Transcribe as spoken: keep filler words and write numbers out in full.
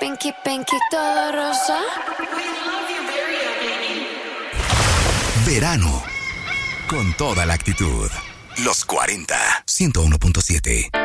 Pinky, pinky, todo rosa. Verano. Con toda la actitud. Los cuarenta. ciento uno punto siete.